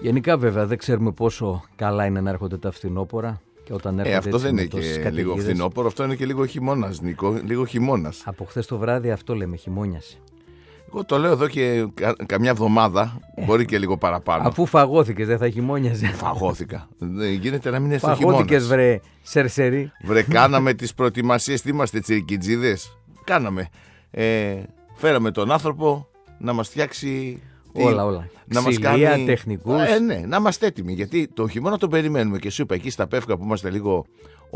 Γενικά βέβαια δεν ξέρουμε πόσο καλά είναι να έρχονται τα φθινόπωρα. Και όταν αυτό δεν είναι και λίγο φθινόπωρο, αυτό είναι και λίγο χειμώνας, Νίκο. Λίγο χειμώνας. Από χθες το βράδυ αυτό λέμε, χειμώνιασε. Εγώ το λέω εδώ και καμιά εβδομάδα, μπορεί και λίγο παραπάνω. Αφού φαγώθηκες, δεν θα χειμώνιαζε. Φαγώθηκα. Δεν γίνεται να μην έρθει ο χειμώνας. Φαγώθηκες, βρε σερσερί. Βρε, κάναμε τις προετοιμασίες, τι είμαστε τσιρικιτζίδες. Κάναμε. Φέραμε τον άνθρωπο να μας φτιάξει. Όλα. Να μας κάνει τεχνικούς. Ναι, να είμαστε έτοιμοι. Γιατί το χειμώνα τον περιμένουμε. Και σου είπα εκεί στα Πεύκα που είμαστε λίγο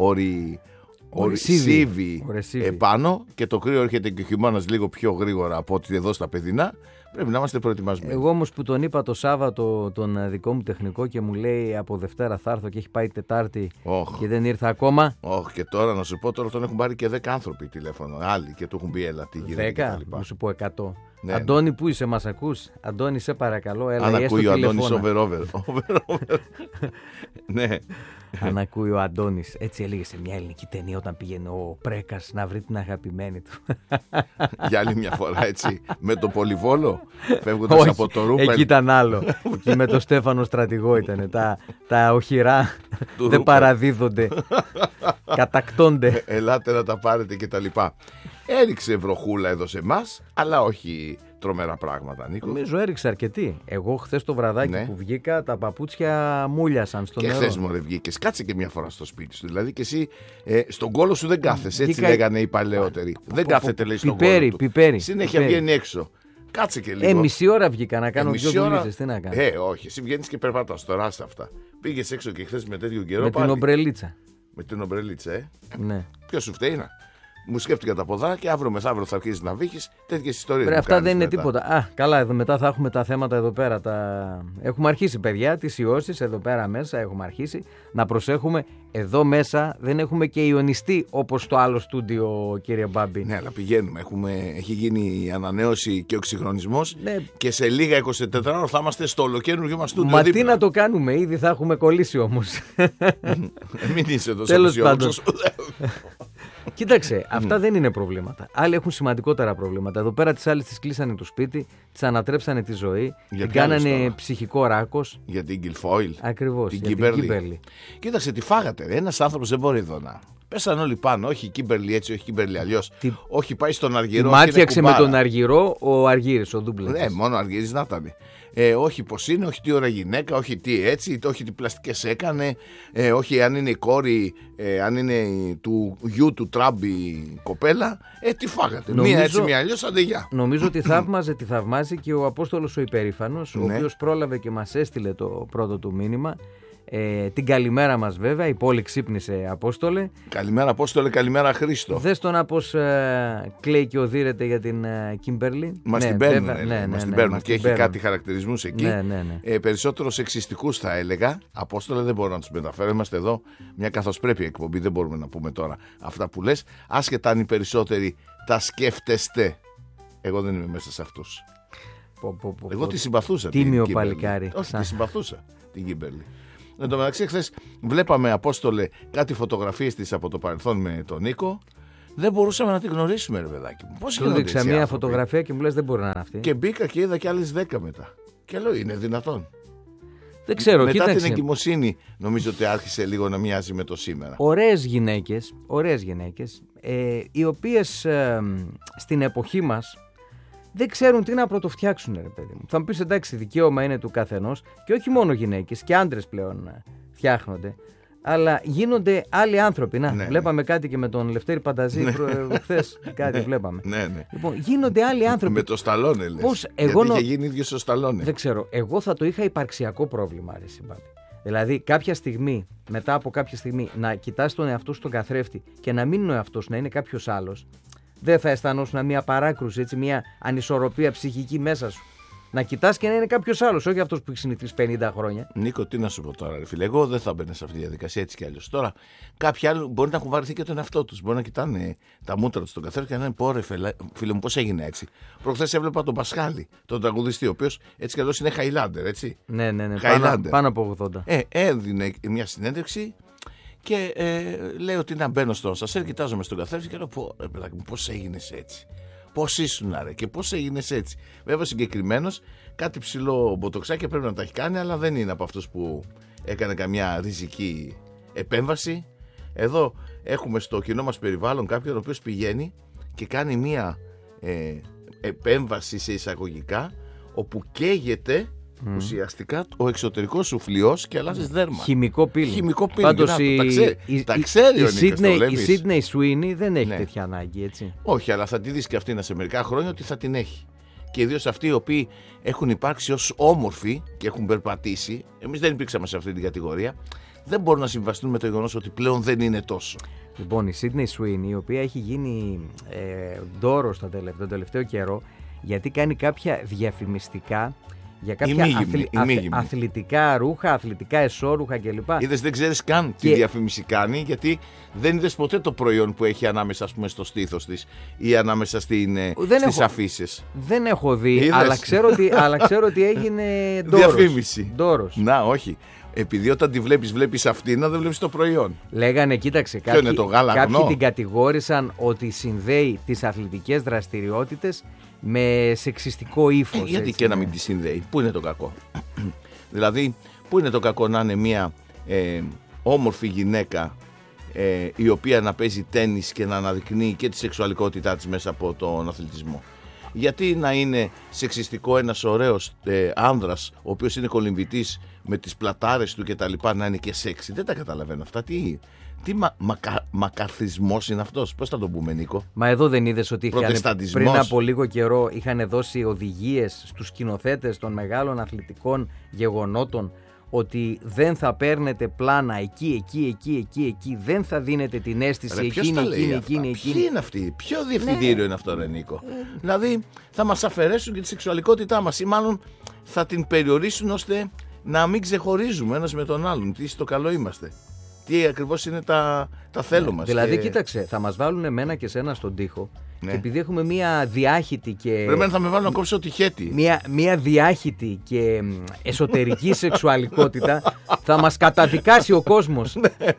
ορεισίβοι επάνω και το κρύο έρχεται και ο χειμώνας λίγο πιο γρήγορα από ό,τι εδώ στα παιδινά. Πρέπει να είμαστε προετοιμασμένοι. Εγώ όμως που τον είπα το Σάββατο τον δικό μου τεχνικό και μου λέει από Δευτέρα θα έρθω και έχει πάει Τετάρτη και δεν ήρθε ακόμα. Και τώρα να σου πω, τώρα τον έχουν πάρει και 10 άνθρωποι τηλέφωνο. Άλλοι και του έχουν πει έλα, τι γίνεται. 10, να σου πω 100. Ναι, Αντώνη, πού είσαι, μας ακούς? Αντώνη, σε παρακαλώ, έλα. Αν ακούει ο Αντώνης over. Ναι. Αν ακούει ο Αντώνης, έτσι έλεγε σε μια ελληνική ταινία όταν πήγαινε ο Πρέκας να βρει την αγαπημένη του. Για άλλη μια φορά, έτσι, με το Πολυβόλο, φεύγοντας από το Ρούπελ. Εκεί ήταν άλλο. Εκεί με το Στέφανο στρατηγό ήταν. Τα οχυρά δεν παραδίδονται. Κατακτώνται. Ελάτε να τα πάρετε και τα λοιπά. Έριξε βροχούλα εδώ σε εμάς, αλλά όχι τρομερά πράγματα, Νίκο. Νομίζω έριξε αρκετή. Εγώ χθες το βραδάκι που βγήκα, τα παπούτσια μούλιασαν στο νερό. Και χθες μωρέ βγήκες, κάτσε και μια φορά στο σπίτι σου. Δηλαδή και εσύ στον κόλο σου δεν κάθεσαι, έτσι λέγανε οι παλαιότεροι. Δεν κάθεται, λέει, στον κόλο του. Πιπέρι. Συνέχεια βγαίνει έξω. Κάτσε και λίγο. Μισή ώρα βγήκα να κάνω δύο δουλειές. Τι να κάνω. Όχι, εσύ βγαίνεις και περπατάς τώρα σε αυτά. Πήγες έξω και χθες με τέτοιο καιρό. Με την ομπρελίτσα. Με την ομπρελίτσα, Ναι. Ποιος σου φταίει να. Μου σκέφτηκα τα ποδάρια, αύριο μεθαύριο θα αρχίσει να βύχεις. Τέτοιες ιστορίες. Αυτά δεν είναι τίποτα. Καλά, εδώ μετά θα έχουμε τα θέματα εδώ πέρα. Έχουμε αρχίσει, παιδιά, τις ιώσεις εδώ πέρα μέσα. Έχουμε αρχίσει να προσέχουμε. Εδώ μέσα δεν έχουμε και ιονιστή όπως το άλλο στούντιο, κύριε Μπάμπη. Ναι, αλλά πηγαίνουμε. Έχει γίνει η ανανέωση και ο εξυγχρονισμός. Ναι. Και σε λίγα 24 ώρα θα είμαστε στο ολοκαίνουργιο μας στούντιο. Μα τι να το κάνουμε, ήδη θα έχουμε κολλήσει όμως. Μην είσαι τόσο αισιόδοξος. Κοίταξε, αυτά δεν είναι προβλήματα. Άλλοι έχουν σημαντικότερα προβλήματα. Εδώ πέρα τις άλλες τις κλείσανε το σπίτι, τις ανατρέψανε τη ζωή, την κάνανε ψυχικό ράκος. Για την Guilfoyle. Ακριβώς. Την Kimberly. Κοίταξε, τι φάγατε. Ένας άνθρωπος δεν μπορεί εδώ να. Πέσαν όλοι πάνω. Όχι Kimberly έτσι, όχι Kimberly αλλιώς. Όχι, πάει στον Αργυρό. Μάτιαξε με τον Αργυρό ο Αργύρης, ο Ντούμπλετς. Ναι, μόνο ο Αργύρης να ήταν. Όχι πως είναι, όχι τι ώρα γυναίκα, όχι τι έτσι, όχι τι πλαστικές έκανε, όχι αν είναι η κόρη, αν είναι του γιου του Τραμπ η κοπέλα. Τι φάγατε, μία έτσι μία αλλιώς, άντε γεια. Νομίζω ότι τη θαυμάζει και ο Απόστολος ο Υπερήφανος, ο οποίος πρόλαβε και μας έστειλε το πρώτο του μήνυμα. Την καλημέρα μας βέβαια, η πόλη ξύπνησε, Απόστολε. Καλημέρα Απόστολε, καλημέρα Χρήστο. Δες το να πως κλαίει και οδύρεται για την Κίμπερλι. Μας την παίρνουν, και έχει κάτι χαρακτηρισμούς εκεί. Περισσότερο σεξιστικούς θα έλεγα. Απόστολε, δεν μπορώ να τους μεταφέρω. Είμαστε εδώ μια καθοσπρέπεια εκπομπή, δεν μπορούμε να πούμε τώρα αυτά που λες. Άσχετα αν οι περισσότεροι τα σκέφτεστε. Εγώ δεν είμαι μέσα σε αυτούς. Εγώ τη συμπαθούσα. Τίμιο παλικάρι. Όχι, τη συμπαθούσα την Κίμπερλι. Εν τω μεταξύ, χθες βλέπαμε, Απόστολε, κάτι φωτογραφίες της από το παρελθόν με τον Νίκο. Δεν μπορούσαμε να την γνωρίσουμε, ρε παιδάκι μου. Πώς γίνονται έτσι? Έδειξα μια φωτογραφία και μου λες δεν μπορεί να είναι αυτή. Και μπήκα και είδα και άλλες 10 μετά. Και λέω, είναι δυνατόν? Δεν ξέρω, μετά κοίταξε. Την εγκυμοσύνη, νομίζω ότι άρχισε λίγο να μοιάζει με το σήμερα. Ωραίες γυναίκες, οι οποίες στην εποχή μας δεν ξέρουν τι να πρωτοφτιάξουν, ρε παιδί μου. Θα μου πεις, εντάξει, δικαίωμα είναι του καθενός, και όχι μόνο γυναίκες, και άντρες πλέον φτιάχνονται. Αλλά γίνονται άλλοι άνθρωποι. Βλέπαμε κάτι και με τον Λευτέρη Πανταζή χθες. Κάτι βλέπαμε. Λοιπόν, γίνονται άλλοι άνθρωποι. Με το Σταλόνε, λες. Γιατί είχε γίνει ίδιος ο Σταλόνε. Δεν ξέρω. Εγώ θα το είχα υπαρξιακό πρόβλημα, ρε συμπάτη. Δηλαδή, κάποια στιγμή, μετά από κάποια στιγμή, να κοιτάς τον εαυτό σου στον καθρέφτη και να μην είναι ο εαυτός, να είναι κάποιος άλλος. Δεν θα αισθανόσουν μια παράκρουση, έτσι, μια ανισορροπία ψυχική μέσα σου? Να κοιτάς και να είναι κάποιος άλλος, όχι αυτός που έχει συνηθίσει 50 χρόνια. Νίκο, τι να σου πω τώρα, ρε φίλε. Εγώ δεν θα μπαίνω σε αυτή τη διαδικασία έτσι κι αλλιώς. Τώρα, κάποιοι άλλοι μπορεί να έχουν βαρεθεί και τον εαυτό τους. Μπορεί να κοιτάνε τα μούτρα τους στον καθρέφτη και να λένε, πω ρε φίλε μου, πώς έγινε έτσι? Προχθές έβλεπα τον Πασχάλη, τον τραγουδιστή, ο οποίος έτσι κι αλλιώς είναι Highlander, έτσι. Ναι. Highlander. Πάνω από 80. Έδινε μια συνέντευξη. Και λέει ότι να μπαίνω στον σασέρ, κοιτάζομαι στον καθρέφτη και λέω, πω ρε παιδάκι μου, πώς έγινες έτσι? Πώς ήσουν, ρε, και πώς έγινες έτσι. Βέβαια, συγκεκριμένος κάτι ψηλό μποτοξάκι πρέπει να τα έχει κάνει, αλλά δεν είναι από αυτούς που έκανε καμιά ριζική επέμβαση. Εδώ έχουμε στο κοινό μας περιβάλλον κάποιον ο οποίος πηγαίνει και κάνει μία επέμβαση σε εισαγωγικά, όπου καίγεται ουσιαστικά ο εξωτερικός σου φλοιός και αλλάζεις δέρμα. Χημικό πύλη. Χημικό πύλη. Πάντως τα ξέρει ο Νίκος. Η Σίδνεϊ Σουίνι δεν έχει τέτοια ανάγκη, έτσι. Όχι, αλλά θα τη δεις και αυτή σε μερικά χρόνια ότι θα την έχει. Και ιδίως αυτοί οι οποίοι έχουν υπάρξει ως όμορφοι και έχουν περπατήσει, εμείς δεν υπήρξαμε σε αυτή την κατηγορία, δεν μπορούν να συμβαστούν με το γεγονός ότι πλέον δεν είναι τόσο. Λοιπόν, η Σίδνεϊ Σουίνι, η οποία έχει γίνει ντόρος τον τελευταίο καιρό, γιατί κάνει κάποια διαφημιστικά για κάποια αθλητικά ρούχα, αθλητικά εσώρουχα κλπ. Είδες, δεν ξέρεις καν τι διαφήμιση κάνει, γιατί δεν είδες ποτέ το προϊόν που έχει ανάμεσα, ας πούμε, στο στήθος της ή ανάμεσα στις αφίσες. Δεν έχω δει, αλλά ξέρω ότι έγινε ντόρος. Διαφήμιση. Ντόρος. Να, όχι. Επειδή όταν τη βλέπεις αυτήν, δεν βλέπεις το προϊόν. Λέγανε, κοίταξε, κάποιοι την κατηγόρησαν ότι συνδέει τις αθλητικές δραστηριότητες με σεξιστικό ύφος. Γιατί και να μην τη συνδέει. Πού είναι το κακό? Δηλαδή, πού είναι το κακό να είναι μια όμορφη γυναίκα η οποία να παίζει τένις και να αναδεικνύει και τη σεξουαλικότητά της μέσα από τον αθλητισμό? Γιατί να είναι σεξιστικό ένας ωραίος άνδρας, ο οποίος είναι κολυμβητής με τις πλατάρες του και τα λοιπά, να είναι και σεξι? Δεν τα καταλαβαίνω αυτά. Τι μακαρθισμός είναι αυτός? Πώς θα τον πούμε, Νίκο? Μα εδώ δεν είδες ότι πριν από λίγο καιρό είχαν δώσει οδηγίες στους σκηνοθέτες των μεγάλων αθλητικών γεγονότων ότι δεν θα παίρνετε πλάνα εκεί, δεν θα δίνετε την αίσθηση εκείνη. Ποιοι είναι αυτοί? Ποιο διευθυντήριο είναι αυτό, ρε Νίκο? Δηλαδή θα μας αφαιρέσουν και τη σεξουαλικότητά μας, ή μάλλον θα την περιορίσουν ώστε να μην ξεχωρίζουμε ένας με τον άλλον. Τι στο καλό είμαστε. Τι ακριβώς είναι τα θέλω μας. Δηλαδή, κοίταξε, θα μας βάλουν εμένα και σένα στον τοίχο. Και επειδή έχουμε μία διάχυτη και. Πρέπει θα με βάλουν να κόψω τη χέτη. Μία διάχυτη και εσωτερική σεξουαλικότητα, θα μας καταδικάσει ο κόσμος.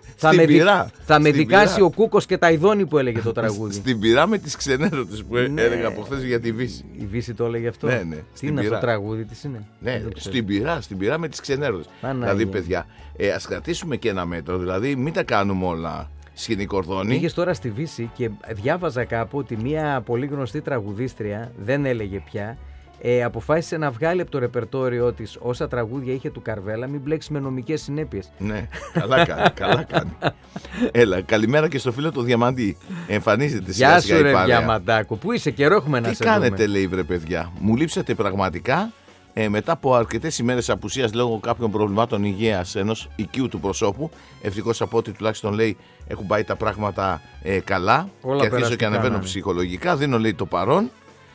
Θα με δικάσει ο Κούκος και τα Ιδόνη που έλεγε το τραγούδι. Στην πυρά με τις ξενέρωτες που έλεγα από χθες για τη Βύση. Η Βύση το έλεγε αυτό. Ναι. Τι είναι αυτό το τραγούδι, τι είναι? Ναι, στην πυρά με τις ξενέρωτες. Δηλαδή, παιδιά, ας κρατήσουμε και ένα μέτρο. Δηλαδή, μην τα κάνουμε όλα σκηνή κορδόνι. Πήγες τώρα στη Βύση και διάβαζα κάπου ότι μια πολύ γνωστή τραγουδίστρια, δεν έλεγε πια, αποφάσισε να βγάλει από το ρεπερτόριό της όσα τραγούδια είχε του Καρβέλα, μην μπλέξει με νομικές συνέπειες. Ναι, καλά κάνει. Έλα, καλημέρα και στο φίλο του Διαμαντή. Εμφανίζεται σιγά Γεια σιγά σου, η παρέα. Διαμαντάκο, πού είσαι? Καιρό έχουμε να σε δούμε. Τι κάνετε, λέει, βρε παιδιά? Μου λείψατε πραγματικά. Μετά από αρκετές ημέρες απουσίας λόγω κάποιων προβλημάτων υγείας ενός οικείου του προσώπου, ευτυχώς από ό,τι τουλάχιστον λέει έχουν πάει τα πράγματα καλά. Όλα και αρχίζω και ανεβαίνω ψυχολογικά. Δίνω, λέει, το παρόν.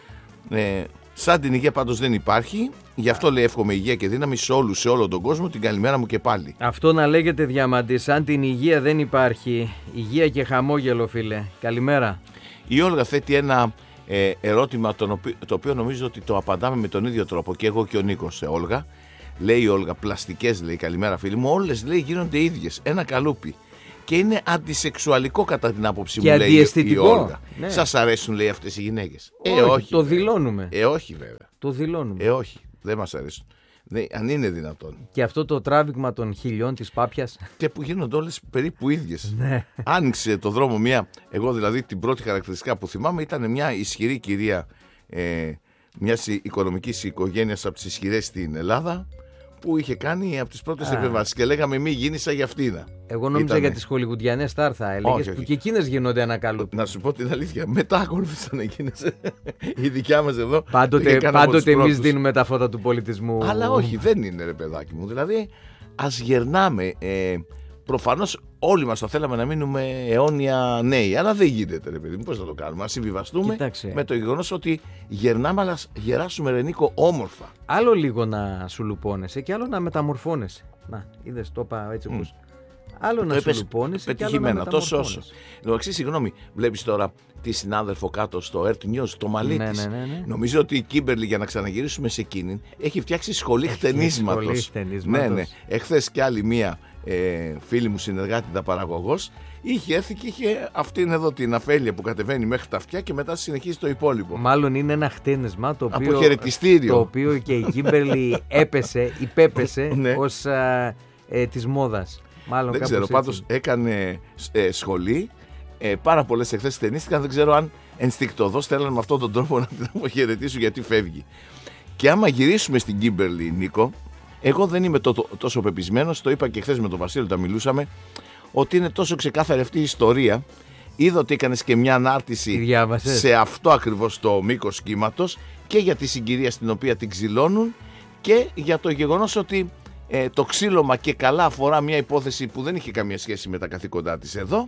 Σαν την υγεία πάντως δεν υπάρχει. Γι' αυτό, λέει, εύχομαι υγεία και δύναμη σε όλους, σε όλο τον κόσμο. Την καλημέρα μου και πάλι. Αυτό να λέγεται, Διαμαντή. Σαν την υγεία δεν υπάρχει. Υγεία και χαμόγελο, φίλε. Καλημέρα. Η Όλγα θέτει ένα ερώτημα το οποίο νομίζω ότι το απαντάμε με τον ίδιο τρόπο και εγώ και ο Νίκος σε Όλγα. Λέει η Όλγα, πλαστικές, λέει, καλημέρα φίλοι μου, όλες, λέει, γίνονται ίδιες, ένα καλούπι. Και είναι αντισεξουαλικό κατά την άποψη μου, λέει η Όλγα. Ναι. Σας αρέσουν, λέει, αυτές οι γυναίκες? Όχι, το δηλώνουμε. Όχι βέβαια. Το δηλώνουμε. Όχι, δεν μας αρέσουν. Αν είναι δυνατόν. Και αυτό το τράβηγμα των χιλιών της Πάπιας. Και που γίνονται όλες περίπου ίδιες. Ναι. Άνοιξε το δρόμο μια. Εγώ δηλαδή την πρώτη χαρακτηριστικά που θυμάμαι ήταν μια ισχυρή κυρία μιας οικονομικής οικογένειας από τις ισχυρές στην Ελλάδα, που είχε κάνει από τις πρώτες επεμβάσεις και λέγαμε μη γίνησα για αυτήν. Εγώ νόμιζα για τις χολιγουντιανές στάρθα, έλεγες, που και εκείνες γίνονται ένα καλούπι. Να σου πω την αλήθεια, μετά ακολούθησαν εκείνες. Η δικιά μας εδώ. Πάντοτε εμείς δίνουμε τα φώτα του πολιτισμού. Αλλά όχι, δεν είναι, ρε παιδάκι μου. Δηλαδή, ας γερνάμε. Προφανώς όλοι μας θα θέλαμε να μείνουμε αιώνια νέοι, αλλά δεν γίνεται, ρε παιδί μου. Πώς θα το κάνουμε? Ας συμβιβαστούμε με το γεγονός ότι γερνάμε, αλλά γεράσουμε, ρε Νίκο, όμορφα. Άλλο λίγο να σου λουπώνεσαι και άλλο να μεταμορφώνεσαι. Να, είδες, το είπα έτσι όπως. Άλλο να σου λουπώνεσαι και άλλο να μεταμορφώνεσαι. Τόσο. Εντάξει, συγγνώμη, βλέπεις τώρα τη συνάδελφο κάτω στο Earth News, το μαλλί της. Ναι. Νομίζω ότι η Κίμπερλι, για να ξαναγυρίσουμε σε εκείνη, έχει φτιάξει σχολή χτενίσματος. Ναι. Εχθές κι άλλη μία φίλη μου συνεργάτητα παραγωγός, είχε έρθει και είχε αυτήν εδώ την αφέλεια που κατεβαίνει μέχρι τα αυτιά και μετά συνεχίζει το υπόλοιπο. Μάλλον είναι ένα χτένισμα το οποίο, από χαιρετιστήριο. Το οποίο και η Κίμπερλι υπέπεσε ναι. ως της μόδας. Μάλλον δεν ξέρω, πάντως έκανε σχολή. Πάρα πολλές εκθέσεις ταινίστηκαν. Δεν ξέρω αν ενστικτωδώς θέλανε με αυτόν τον τρόπο να την αποχαιρετήσουν γιατί φεύγει. Και άμα γυρίσουμε στην Κίμπερλι, Νίκο, εγώ δεν είμαι τόσο πεπισμένος. Το είπα και χθες με τον Βασίλη, τα μιλούσαμε, ότι είναι τόσο ξεκάθαρη αυτή η ιστορία. Είδα ότι έκανες και μια ανάρτηση σε αυτό ακριβώς το μήκος κύματος και για τη συγκυρία στην οποία την ξυλώνουν και για το γεγονός ότι το ξύλωμα και καλά αφορά μια υπόθεση που δεν είχε καμία σχέση με τα καθήκοντά της εδώ.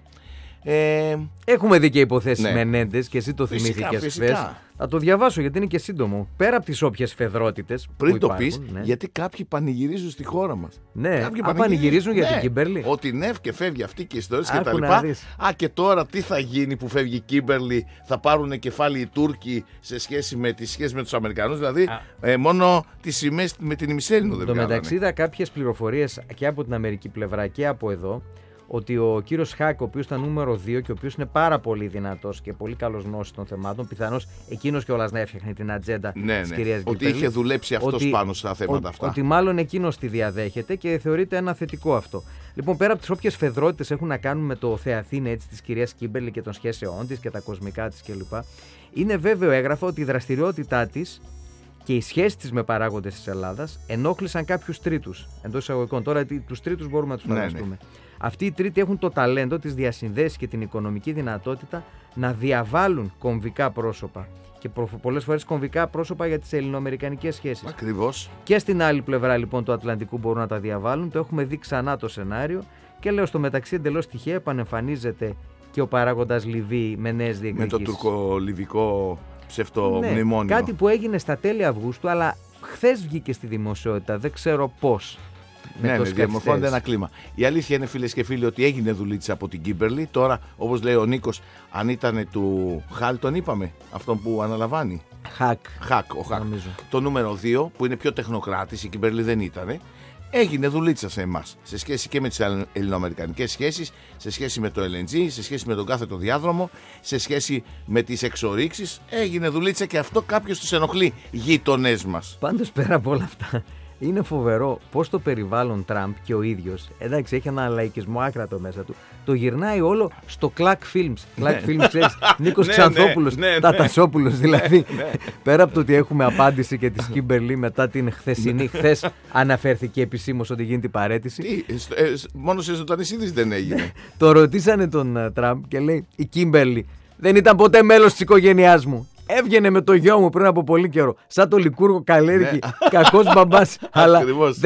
Έχουμε δει και υποθέσεις Μενέντες και εσύ το θυμήθηκες χθες. Θα το διαβάσω γιατί είναι και σύντομο. Πέρα από τις όποιες φεδρότητες. Πριν το πεις, γιατί κάποιοι πανηγυρίζουν στη χώρα μας. Ναι, πανηγυρίζουν για την Κίμπερλι. Ότι ναι, και φεύγει αυτή και ιστορίες και τα λοιπά. Και τώρα τι θα γίνει που φεύγει η Κίμπερλι, θα πάρουν κεφάλι οι Τούρκοι σε σχέση με τις σχέσεις με τους Αμερικανούς. Δηλαδή, μόνο τις σημαίες με την ημισέλινο δεν βγάλανε. Το μεταξύ είδα κάποιες πληροφορίες και από την Αμερική πλευρά και από εδώ. Ότι ο κύριος Χακ, ο οποίος ήταν νούμερο 2 και ο οποίος είναι πάρα πολύ δυνατός και πολύ καλός γνώστης των θεμάτων, πιθανώς εκείνος κιόλας να έφτιαχνε την ατζέντα της κυρίας Γκίμπερλι. Ότι είχε δουλέψει αυτός πάνω στα θέματα αυτά. Ότι μάλλον εκείνος τη διαδέχεται και θεωρείται ένα θετικό αυτό. Λοιπόν, πέρα από τις όποιες φεδρότητες έχουν να κάνουν με το Θεαθήνε της κυρίας Κίμπερλι και των σχέσεών της και τα κοσμικά της κλπ. Είναι βέβαιο έγγραφο ότι η δραστηριότητά της και οι σχέσεις της με παράγοντες της Ελλάδας ενόχλησαν κάποιους τρίτους. Εντός εισαγωγικών. Τώρα τους τρίτους μπορούμε να τους φανταστούμε. Αυτοί οι τρίτοι έχουν το ταλέντο, τις διασυνδέσεις και την οικονομική δυνατότητα να διαβάλουν κομβικά πρόσωπα. Και πολλές φορές κομβικά πρόσωπα για τις ελληνοαμερικανικές σχέσεις. Ακριβώς. Και στην άλλη πλευρά λοιπόν του Ατλαντικού μπορούν να τα διαβάλουν. Το έχουμε δει ξανά το σενάριο. Και λέω στο μεταξύ εντελώς τυχαία επανεμφανίζεται και ο παράγοντας Λιβύη με νέες διεκδικήσεις. Με το τουρκο-λιβικό ψευτομνημόνιο. Κάτι που έγινε στα τέλη Αυγούστου, αλλά χθες βγήκε στη δημοσιότητα. Δεν ξέρω πώς. Ναι, διαμορφώνεται ένα κλίμα. Η αλήθεια είναι, φίλες και φίλοι, ότι έγινε δουλίτσα από την Κίμπερλι. Τώρα, όπως λέει ο Νίκος, αν ήταν του Χαλ, τον είπαμε, αυτόν που αναλαμβάνει. Χακ, ο Χακ. Το νούμερο 2, που είναι πιο τεχνοκράτης, η Κίμπερλι δεν ήτανε. Έγινε δουλίτσα σε εμάς. Σε σχέση και με τις ελληνοαμερικανικές σχέσεις, σε σχέση με το LNG, σε σχέση με τον κάθετο διάδρομο, σε σχέση με τις εξορίξεις. Έγινε δουλίτσα και αυτό κάποιος τους ενοχλεί, γείτονές μας. Πάντως, πέρα από όλα αυτά. Είναι φοβερό πώς το περιβάλλον Τραμπ και ο ίδιος, εντάξει, έχει ένα λαϊκισμό άκρατο μέσα του, το γυρνάει όλο στο Κλακ Films. Κλακ Films, ξέρεις, Νίκος Ξανθόπουλος, Τατασόπουλος, δηλαδή. Πέρα από το ότι έχουμε απάντηση και της Κίμπερλι μετά την χθεσινή, χθες αναφέρθηκε επισήμως ότι γίνεται η παραίτηση. Μόνο σε ζωντανή είδηση δεν έγινε. Το ρωτήσανε τον Τραμπ και λέει, η Κίμπερλι δεν ήταν ποτέ μέλος της οικογένειάς μου. Έβγαινε με το γιο μου πριν από πολύ καιρό. Σαν το Λικούργο Καλέρικη. Κακός μπαμπάς. Αλλά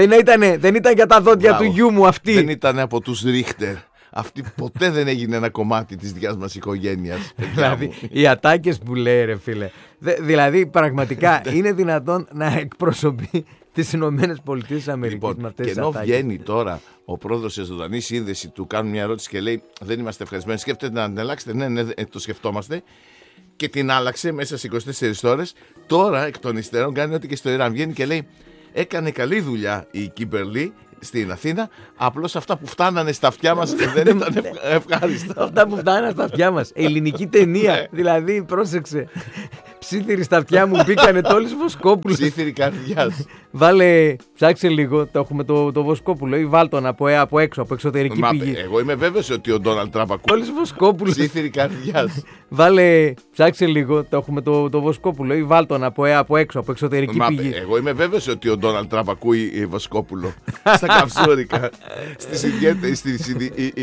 δεν ήταν για τα δόντια του γιού μου αυτή. Δεν ήταν από τους Ρίχτερ. Αυτή ποτέ δεν έγινε ένα κομμάτι της δικιάς μας οικογένειας. Δηλαδή οι ατάκες που λέει, ρε φίλε. Δηλαδή πραγματικά είναι δυνατόν να εκπροσωπεί τις Ηνωμένες Πολιτείες της Αμερικής με αυτές τις ατάκες. Και ενώ βγαίνει τώρα ο πρόεδρος σε ζωντανή σύνδεση, του κάνουν μια ερώτηση και λέει δεν είμαστε ευχαριστημένοι. Σκέφτεται να την αλλάξετε. Ναι, το σκεφτόμαστε. Και την άλλαξε μέσα σε 24 ώρες. Τώρα εκ των υστέρων κάνει ό,τι και στο Ιράν. Βγαίνει και λέει: έκανε καλή δουλειά η Κίμπερλι στην Αθήνα. Απλώς αυτά που φτάνανε στα αυτιά μας δεν ήταν ευχάριστα. Αυτά που φτάνανε στα αυτιά μας. Ελληνική ταινία. Δηλαδή, πρόσεξε. Ψήθυροι στα αυτιά μου μπήκανε τόλους Βοσκόπουλος. Ψήθυροι καρδιάς. Βάλε, ψάξε λίγο, το έχουμε το Βοσκόπουλο ή βάλ τον από έξω, από εξωτερική πηγή. Εγώ είμαι βέβαιος ότι ο Ντόναλντ Τραμπ ακούει. Τόλους Βοσκόπουλος. Ψήθυροι καρδιάς. Βάλε, ψάξε λίγο, το έχουμε το Βοσκόπουλο ή βάλ τον από έξω, από εξωτερική πηγή. Εγώ είμαι βέβαιος ότι ο Ντόναλντ Τραμπ ακούει Βοσκόπουλο. Στα καυσούρικα. Στις ιδιαίτερες.